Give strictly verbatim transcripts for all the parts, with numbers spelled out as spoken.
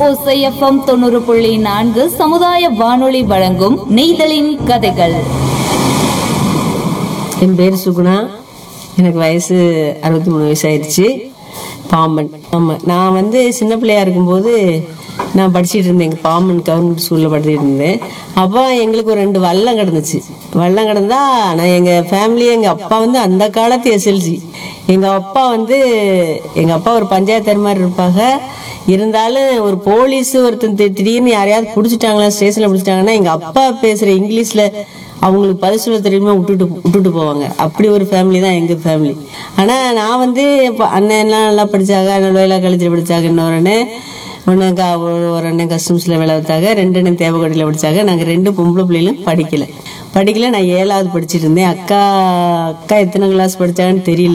ஓசை எஃப்எம் தொண்ணூறு புள்ளி நான்கு சமுதாய வானொலி வழங்கும் நெய்தலின் கதைகள். என் பேர் சுகுணா. எனக்கு வயசு அறுபத்தி மூணு வயசு ஆயிடுச்சு. பாம்பன். ஆமாம், நான் வந்து சின்ன பிள்ளையா இருக்கும்போது நான் படிச்சுட்டு இருந்தேன். எங்கள் பாம்பன் கவர்மெண்ட் ஸ்கூலில் படிச்சுட்டு இருந்தேன். அப்போ எங்களுக்கு ஒரு ரெண்டு வல்லம் கிடந்துச்சு. வல்லம் கிடந்தா நான் எங்கள் ஃபேமிலி, எங்கள் அப்பா வந்து அந்த காலத்து எஸ்எல்சி. எங்கள் அப்பா வந்து எங்கள் அப்பா ஒரு பஞ்சாயத்து மாதிரி இருப்பாங்க. இருந்தாலும் ஒரு போலீஸ் ஒருத்தன் திடீர்னு யாரையாவது பிடிச்சிட்டாங்களா, ஸ்டேஷனில் பிடிச்சிட்டாங்கன்னா எங்கள் அப்பா பேசுகிற இங்கிலீஷில் அவங்களுக்கு பதில் சொல்ல தெரியுமா விட்டுட்டு விட்டுட்டு போவாங்க. அப்படி ஒரு ஃபேமிலி தான் எங்கள் ஃபேமிலி. ஆனால் நான் வந்து இப்போ அண்ணன்லாம் நல்லா படித்தாங்க, வேலை காலேஜில் படித்தாங்க. இன்னொரு அண்ணன் ஒன்று கா ஒரு அண்ணன் கஸ்டம்ஸில் வேலை வைத்தாங்க. ரெண்டு அண்ணன் தேவக்கோட்டையில் படித்தாங்க. நாங்கள் ரெண்டு பொம்பளை பிள்ளைகளும் படிக்கலை படிக்கல நான் ஏழாவது படிச்சுட்டு இருந்தேன். அக்கா அக்கா எத்தனை கிளாஸ் படித்தாங்கன்னு தெரியல.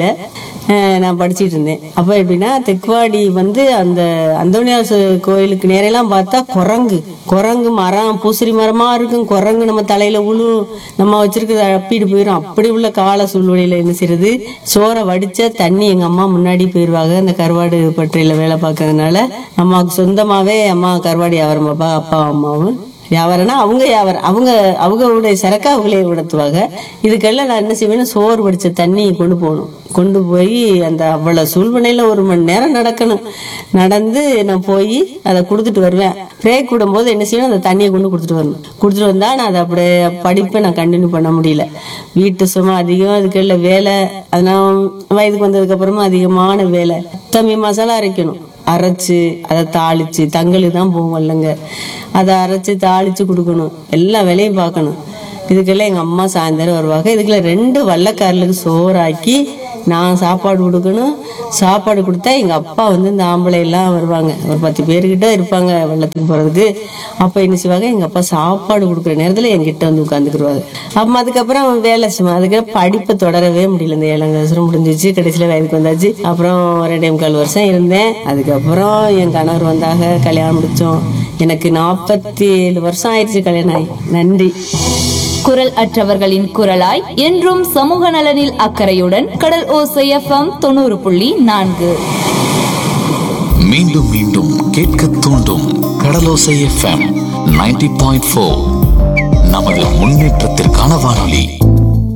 நான் படிச்சுட்டு இருந்தேன். அப்போ எப்படின்னா, தெக்குவாடி வந்து அந்த அந்தோனியார் கோயிலுக்கு நேரெல்லாம் பார்த்தா குரங்கு குரங்கு மரம், பூசரி மரமாக இருக்கும். குரங்கு நம்ம தலையில் உழு, நம்ம வச்சிருக்கிறத அப்பிட்டு போயிடும். அப்படி உள்ள கால சூழ்நிலையில் என்ன செய்யறது, சோறை வடித்த தண்ணி எங்கள் அம்மா முன்னாடி போயிடுவாங்க. அந்த கருவாடு பட்டறையில் வேலை பார்க்கறதுனால அம்மாவுக்கு சொந்தமாகவே அம்மா கருவாடு வியாபாரம் பாப்பா, அப்பா அம்மாவும் வியாபாரம்னா அவங்க வியாபாரம், அவங்க அவங்களுடைய சரக்கா அவங்களே உணர்த்துவாங்க. இதுக்கெல்லாம் நான் என்ன செய்வேன்னா, சோறு வடித்த தண்ணி கொண்டு போகணும். கொண்டு போய் அந்த அவ்வளோ சூழ்நிலையில் ஒரு மணி நேரம் நடக்கணும். நடந்து நான் போய் அதை கொடுத்துட்டு வருவேன். பிரேக் விடும்போது என்ன செய்யணும், அந்த தண்ணியை கொண்டு கொடுத்துட்டு வரணும். கொடுத்துட்டு வந்தால் நான் அதை அப்படியே படிப்பை நான் கண்டினியூ பண்ண முடியல. வீட்டு சும்மா அதிகம், அதுக்கெல்லாம் வேலை. அதனால் வயதுக்கு வந்ததுக்கப்புறமா அதிகமான வேலை. தம்பி மசாலா அரைக்கணும். அரைச்சி அதை தாளித்து, தங்களுக்கு தான் போவோம் இல்லைங்க, அதை அரைச்சி தாளித்து கொடுக்கணும். எல்லா வேலையும் பார்க்கணும். இதுக்கெல்லாம் எங்கள் அம்மா சாயந்தரம் வருவாங்க. இதுக்கெல்லாம் ரெண்டு வள்ளக்காரலுக்கு சோறாக்கி நான் சாப்பாடு கொடுக்கணும். சாப்பாடு கொடுத்தா எங்கள் அப்பா வந்து இந்த ஆம்பளை எல்லாம் வருவாங்க. ஒரு பத்து பேர்கிட்ட இருப்பாங்க வெள்ளத்துக்கு போகிறதுக்கு. அப்போ என்ன செய்வாங்க, எங்கள் அப்பா சாப்பாடு கொடுக்குற நேரத்தில் என்கிட்ட வந்து உட்காந்துக்கிடுவாங்க. அப்போ அதுக்கப்புறம் வேலை சும்மா அதுக்கப்புறம் படிப்பை தொடரவே முடியல. இந்த ஏழாம் வருஷம் முடிஞ்சிச்சு. கடைசியில் வயதுக்கு வந்தாச்சு. அப்புறம் ரெண்டே முக்கால் வருஷம் இருந்தேன். அதுக்கப்புறம் என் கணவர் வந்தாங்க, கல்யாணம் முடித்தோம். எனக்கு நாற்பத்தி ஏழு வருஷம் ஆயிடுச்சு கல்யாணம் ஆகி. நன்றி. குரல் அற்றவர்களின் குரலாய் என்றும் சமூக நலனில் அக்கறையுடன் கடல் ஓசை எஃப்எம் தொண்ணூறு புள்ளி நான்கு. மீண்டும் மீண்டும் கேட்க தூண்டும் கடலோசை எஃப்எம் நைன்டி பாயிண்ட் ஃபோர். நமது முன்னேற்றத்திற்கான வானொலி.